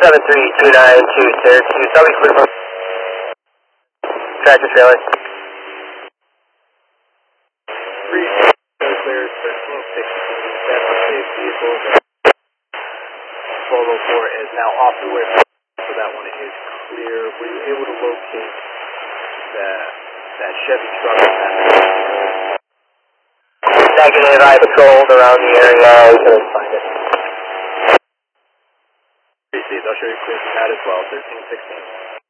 73292, Syracuse. I'll be clear for tractor trailer. 3 clear, 1360, that's a safe vehicle. 1204 is now off the way, so that one is clear. Were you able to locate that Chevy truck? Negative, I patrolled around the area, we couldn't find it. Appreciate it. I'll show you clear from that as well, 1316.